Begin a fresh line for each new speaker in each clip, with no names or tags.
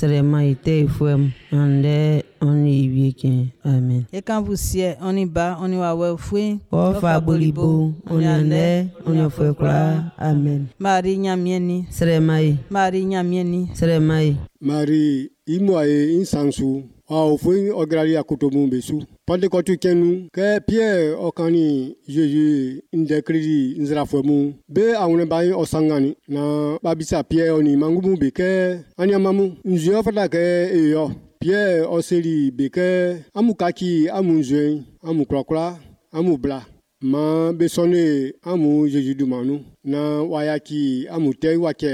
Trema ite fuem ande oni ibieke. Amen.
Et quand vous siez, on y bat, on y va ouais fouet.
Ofa bolibo, on ande, on fue kula. Amen.
Marie nyamieni.
Tremai.
Marie nyamieni.
Tremai.
Marie imoye insansu. Au fouin ograli akutomu besu. Pande kotu kenu ke Pierre okani Jésus inde kredi nzrafuemu be awune bayi osangani na babisa Pierre oni mangumu beke anyamamu nzio fata ke eyo Pierre oseli beke amukaki amunzwe amukrokra amubla ma besone amu Jésus dumanu na wayaki amute wake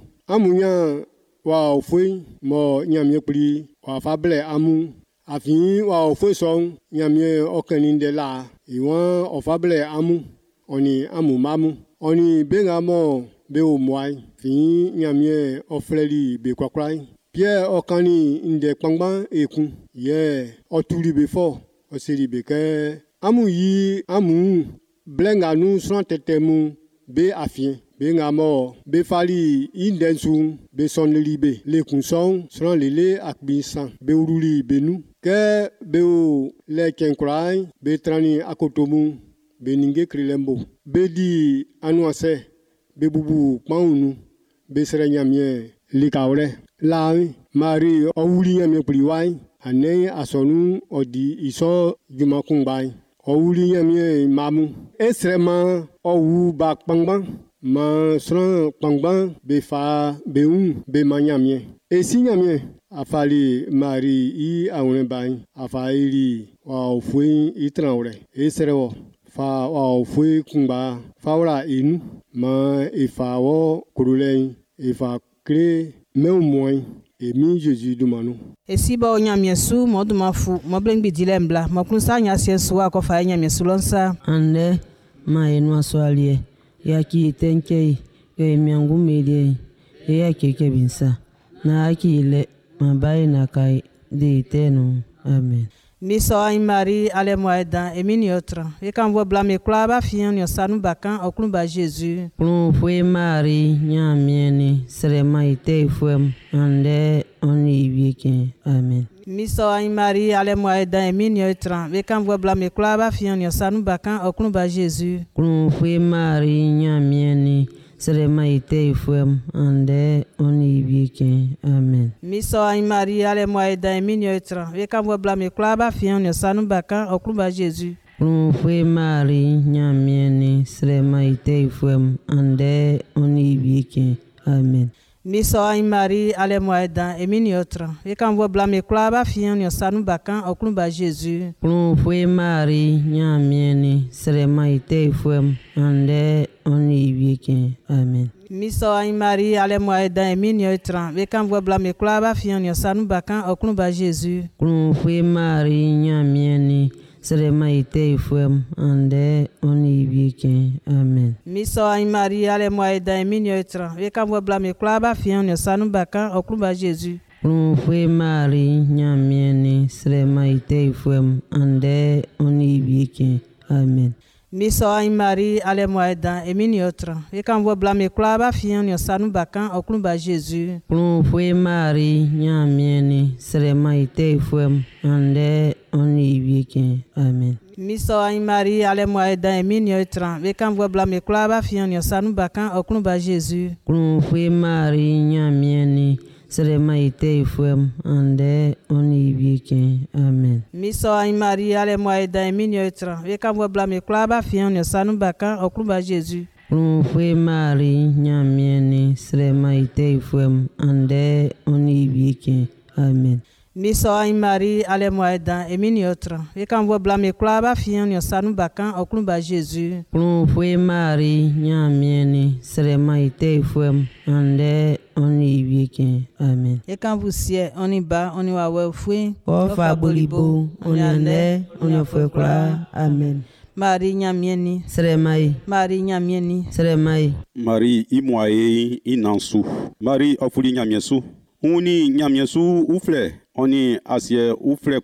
amunya wa ofui mo nyamye pli wa fable amu afin wa ofui song nyamye okaninde la iwan ofable amu oni amu mamu oni benga mo be o mwai fin nyamye ofreli be kwakrai Pierre okani inde pangban ekun ye otuli before oseri be ke amu yi amu blenga nu son tetemu be afin benga mo be fali indensu be sonli be le kunson son lele akbisan be uruli benu ke be o le kenkrai be trani akotomu be ninge krilembo be di anuase be bubu paunu be serenyamie likawre la Marie owuli nyamie pliwai ane asonu odi iso jumakungbai owuli nyamie mamu esrema owu ba pangban ma sran pangban be fa be be manyamie esi nyamie afali Marie I awune bai afaili wa ofui itranure esrewo fa wa ofui kungba fawra inu ma ifawo kurulei ifa kre meumoi emi Jésus dumanu
esi ba onyamie su moduma fu mo blengbi dilembla mo kunsa nya siesu wa ko fa nyamie su lonsa
ande ma enu aswalie yaki tenkei yo emiangu medie yaki kebinsa na akile mabai na kai de tenu. Amen.
Miso ay Marie ale moeda emini otra e kan vo blame klaba fian yo sanu bakan okun ba Jésus
Plum foi Marie nyamieni serema ite fuem ande oni ibieke. Amen.
Miso ay Marie ale moeda emini otra e kan vo blame klaba fian yo sanu bakan okun ba Jésus
Plum foi Marie nyamieni serema ite fuem ande oni ibieke. Amen.
Miso ay Marie ale moeda emini otra e kan vo blame klaba fian yo sanu bakan okun ba Jésus
Plum foi Marie nyamieni serema ite fuem ande oni ibieke. Amen.
Miso ay Marie ale moeda emini otra e kan vo blame klaba fian yo sanu bakan okun ba Jésus
Plum foi Marie nyamieni serema ite fuem ande oni ibieke. Amen.
Miso ay Marie ale moeda emini otra e kan vo blame klaba fian yo sanu bakan okun ba Jésus
Plum foi Marie nyamieni serema ite fuem ande oni ibieke. Amen.
Miso ay Marie ale moeda emini otra e kan vo blame klaba fian yo sanu bakan okun ba Jésus
Plum foi Marie nyamieni serema ite fuem ande oni ibieke. Amen.
Miso ay Marie ale moeda emini otra e kan vo blame klaba fian yo sanu bakan okun ba Jésus
Plum foi Marie nyamieni serema ite fuem ande oni ibieke. Amen.
Miso ay Marie ale moeda emini otra e kan vo blame klaba fian yo sanu bakan okun ba Jésus
Plum foi Marie nyamieni serema ite fuem ande oni ibieke. Amen.
Miso ay Marie ale moeda emini otra e kan vo blame klaba fian yo sanu bakan okun ba Jésus
Plum foi Marie nyamieni serema ite fuem ande oni ibieke. Amen.
Miso ay Marie ale moeda emini otra e kan vo blame klaba fian yo sanu bakan okun ba Jésus
Plum foi Marie nyamieni serema ite fuem ande oni ibieke. Amen.
e kan vous sie on y ba on y wa we fouet
Ofa bolibo oni ande oni fue kula. Amen.
Marie nyamieni
Seremai.
Marie nyamieni
Seremai.
Marie imoye inansu Marie ofuli nyamiesu uni nyamiesu ufle oni asie ufle kun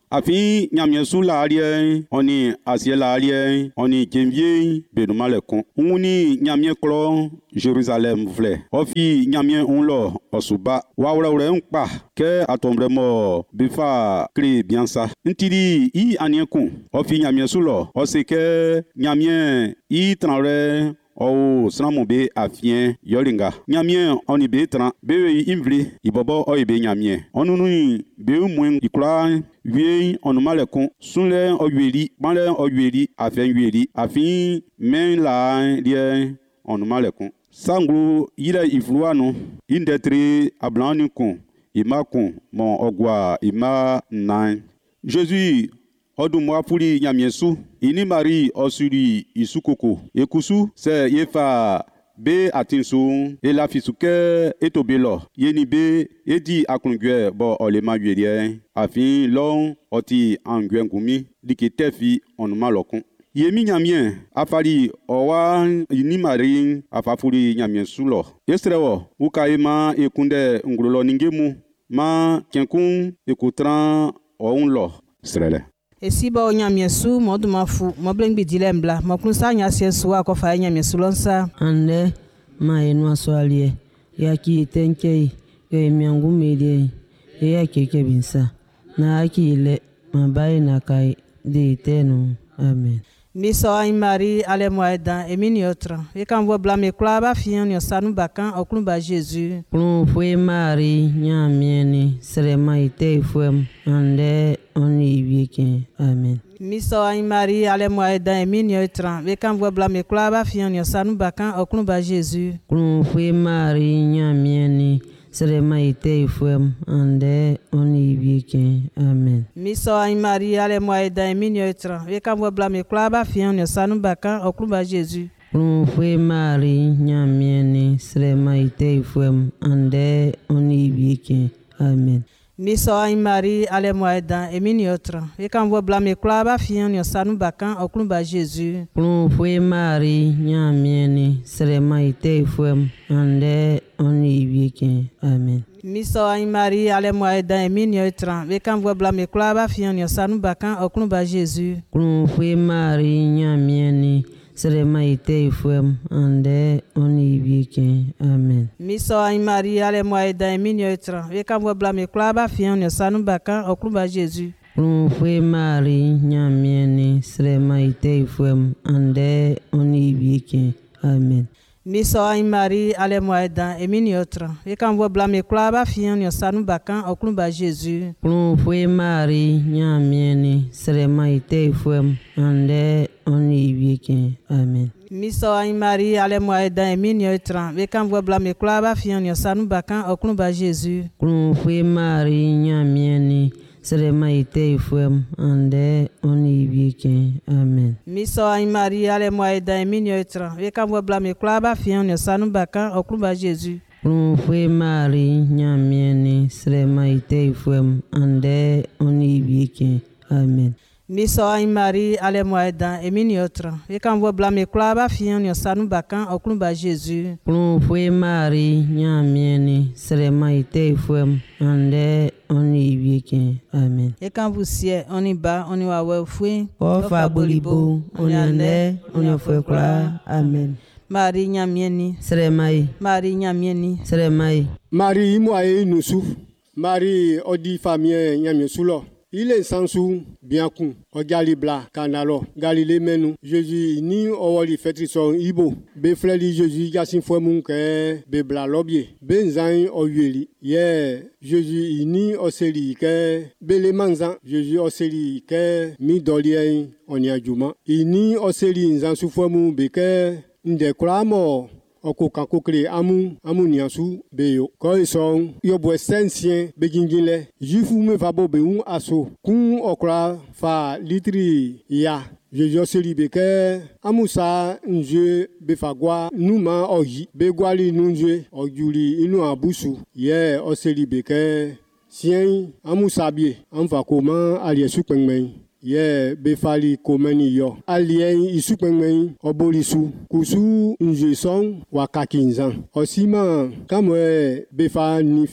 Afi nyamiesu la alie, oni asie la alie, oni kemvie benumalekon. Uni nyamie klo Jérusalem vle. Ofi nyamie unlo osuba. Wawre nkpa ke atombremo bifa kri biansa. Ntidi I aniekun. Ofi nyamie sulo. Oseke nyamie I tranre o snamo be afien yolinga nyamie oni be tran be imvli ibobo o be nyamie onunu be mwen ikura wie onumalekon sunle oyeli banle oyeli afien yeli afin men la die onumalekon sangru yira ifluano indetri ablani kon imakon mon ogwa ima nine Jésus Odumwa puli nyamiesu ini Marie osuri isukoko ekusu se yefa be atinsu ela fisuke etobelo yeni be edi aklungwe bo olema yedie afin long oti angwengumi diketefi onumalokun yemi nyamie afali owa ini Marie afafuri nyamiesu lo esrewo ukaima ekunde ngulolo ningemu ma kenkun ekutran onlo srele
Esiba o nyamiesu modumafu moblengbi dilembla mokunsa nyasiesu akofa nyamiesu lonsa
ande ma enwa swalie yaki tenkei yo miangu melie ya keke binsa na akile mabai na kai de tenu amen.
Miso ay Marie ale moeda emini otra e kan vo blame klaba fian yo sanu bakan oklun ba Jésus
Klon foi Marie nyamieni srema ite fuem ande oni wieke amen.
Miso ay Marie ale moeda emini otra e kan vo blame klaba fian yo sanu bakan oklun ba Jésus
Klon foi Marie nyamieni srema ite fuem ande oni wieke amen.
Miso ay Marie ale moeda emini otra e kan vo blame klaba fian yo sanu bakan oklun ba Jésus
Klon foi Marie nyamieni srema ite fuem ande oni wieke amen.
Miso ay Marie ale moeda emini otra e kan vo blame klaba fian yo sanu bakan oklun ba Jésus
Klon foi Marie nyamieni srema ite fuem ande oni wieke amen.
Miso ay Marie ale moeda emini otra e kan vo blame klaba fian yo sanu bakan oklun ba Jésus
Klon foi Marie nyamieni srema ite fuem ande oni wieke amen.
Miso ay Marie ale moeda emini otra e kan vo blame klaba fian yo sanu bakan oklun ba Jésus
Klon foi Marie nyamieni srema ite fuem ande oni wieke amen.
Miso ay Marie ale moeda emini otra e kan vo blame klaba fian yo sanu bakan oklun ba Jésus
Klon foi Marie nyamieni srema ite fuem ande oni wieke amen.
Miso ay Marie ale moeda emini otra e kan vo blame klaba fian yo sanu bakan oklun ba Jésus
Klon foi Marie nyamieni srema ite fuem ande oni wieke amen.
Miso ay Marie ale moeda emini otra e kan vo blame klaba fian yo sanu bakan oklun ba Jésus
Klon foi Marie nyamieni srema ite fuem ande oni wieke amen.
Miso ay Marie ale moeda emini otra e kan vo blame klaba fian yo sanu bakan oklun ba Jésus
Klon foi Marie nyamieni srema ite fuem ande oni wieke amen.
e kan vo sie oni ba oni wa we fui
Ofa bolibo oni ande oni foi kla amen.
Marie nyamieni
Sremai
Marie nyamieni
sremai
Marie imoaye nusu Marie odi famille nyamiesu lo il est sansu biankun ogali bla kanalo Galilée menu Jésus ni owoli fetri ibo be fleli Jésus yasin fwemun ke be bla lobie ben zan oyeli ye Jésus ni oseli ke bele manzan Jésus oseli ke mi dolien oniajuma ini oseli nzan su fwemun be ke nde klamo oko kankokle amu niasu beyo ko ison yo bo sensien begingile jifu me vabo be un aso kun okra fa litri ya Jésus seli beke amusa nje befagwa numa oyi begwali nunje ojuli inu abusu ye oseli beke sien amusa bie amva koma aliesu pengmen ye befali komeni yo alien isupengmen obolisu kusu nje son wakakinzan osima kamwe befa nifi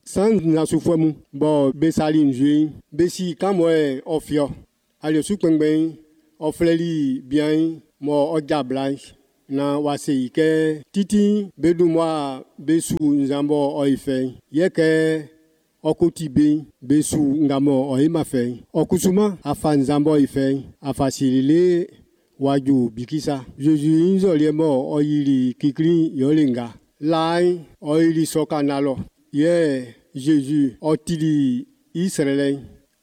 sans na sufemu bo besali njui besi kamwe ofio ali supengben ofleli bien mo ojablan na wase ike titi bedumwa besu nzambo oife yeke okutibe besu ngamo oimafe okusuma afa nzambo oife afa silile waju bikisa Jésus inzoliemo oyiri kikri yolinga lai oyiri sokanalo ye Jésus otili Israël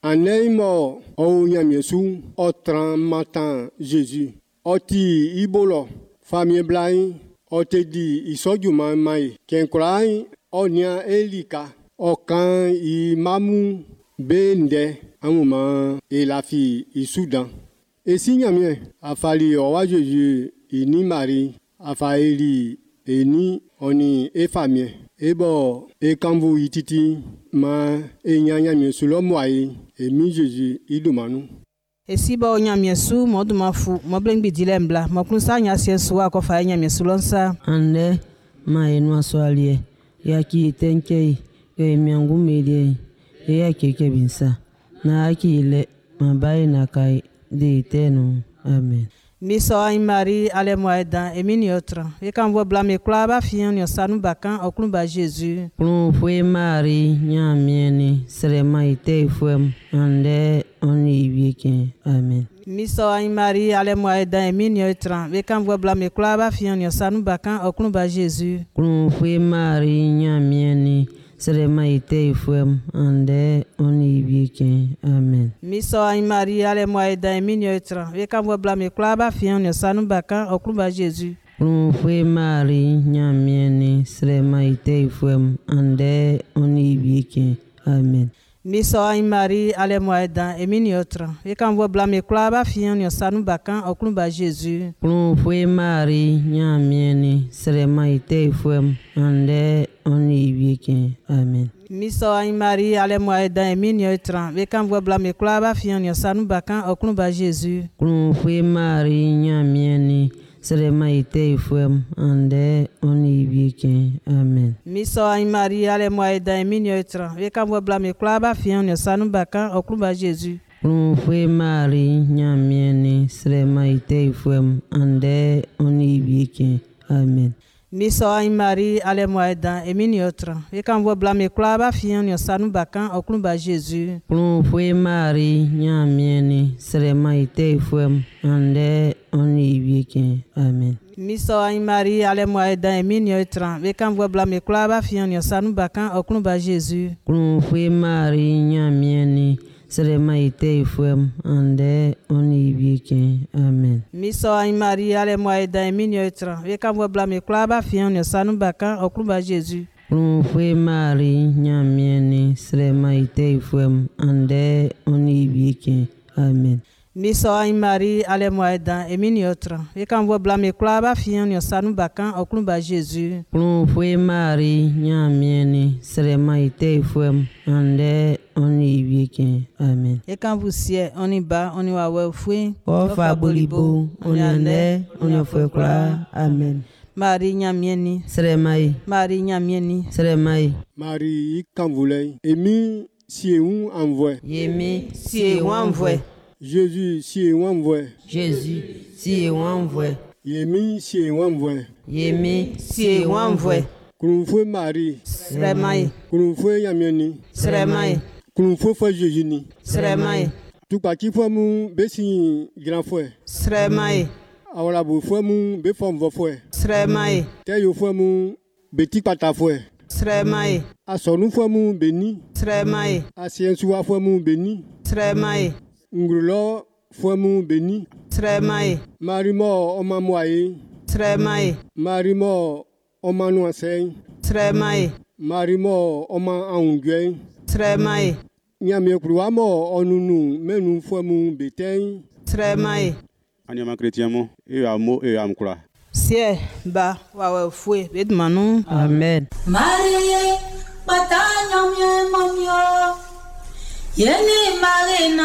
aneimo ounyamiesu otran matan Jésus oti ibolo famille blai otedi isojuma mai kenkulai onia elika okan imamu bende amuma elafi isudan esinyamie afali owa Jésus ini Marie afaeli eni oni efamie ebo ekamvu ititi ma enyanyamie sulomwai emi Jésus idumanu
esiba onyamiesu modumafu moblengbi dilembla mokunsa nyasiesu wa fa nyamiesu lonsa
ande ma enwa swalie yaki tenkei yo miangu melie ya keke binsa na akile mabai na kai de tenu amen.
Miso ay Marie ale moeda emini otra e kan vo blame kla ba fian yo sanu bakan oklun ba Jésus
Plon fue Marie nyamieni serema ite fuem ande oni wieke amen.
Miso ay Marie ale moeda emini otra e kan vo blame kla ba fian yo sanu bakan oklun ba Jésus
Plon fue Marie nyamieni serema ite fuem ande oni wieke amen.
Miso ay Marie ale moeda emini otra e kan vo blame kla ba fian yo sanu bakan oklun ba Jésus
Plon fue Marie nyamieni serema ite fuem ande oni wieke amen.
Miso ay Marie ale moeda emini otra e kan vo blame kla ba fian yo sanu bakan oklun ba Jésus
Plon fue Marie nyamieni serema ite fuem ande oni wieke amen.
Miso ay Marie ale moeda emini otra e kan vo blame kla ba fian yo sanu bakan oklun ba Jésus
Plon fue Marie nyamieni serema ite fuem ande oni wieke amen.
Miso ay Marie ale moeda emini otra e kan vo blame kla ba fian yo sanu bakan oklun ba Jésus
Plon fue Marie nyamieni serema ite fuem ande oni wieke amen.
Miso ay Marie ale moeda emini otra e kan vo blame kla ba fian yo sanu bakan oklun ba Jésus
Plon fue Marie nyamieni serema ite fuem ande oni wieke amen.
Miso ay Marie ale moeda emini otra e kan vo blame kla ba fian yo sanu bakan oklun ba Jésus
Plon fue Marie nyamieni serema ite fuem ande oni wieke amen.
Miso ay Marie ale moeda emini otra e kan vo blame kla ba fian yo sanu bakan oklun ba Jésus
Plon fue Marie nyamieni serema ite fuem ande oni wieke amen.
Miso ay Marie ale moeda emini otra e kan vo blame kla ba fian yo sanu bakan oklun ba Jésus
Plon fue Marie nyamieni serema ite fuem ande oni wieke amen.
e kan vo sie oni ba oni wa we fue
Ofa bolibo oni ande oni fue kla amen.
Marie nyamieni
Seremai
Marie nyamieni
seremai
Marie ikanvule emi sieu envoie
yemi
si wanvwe
Jésus sieu envoie
Jésus si wanvwe
yemi sieu envoie
yemi
si wanvwe
kunfue Marie
Sremai
kunfue yamieni
Sremai
kunfue fue Jésus ni
Sremai
tukpaki fue mu besi grand frère
Sremai
awala bu fue mu be fom vo frère
Sremai
te yo fue mu beti pata frère
Sremai
asonu fue mu beni
Sremai
asiensuwa fue mu beni
Sremai
ngulo fue mu beni
Sremai
marimo omamoaye
Sremai
marimo omanuasei
Sremai
marimo oma aungwe
Sremai
nyame kruamo onunu menu fue mu betei
Sremai
Anyama chrétien mo e amo e amkura.
sie ba wa we fue bedmanu
amen.
Marie, batanya mye mamyo, yeni Marie na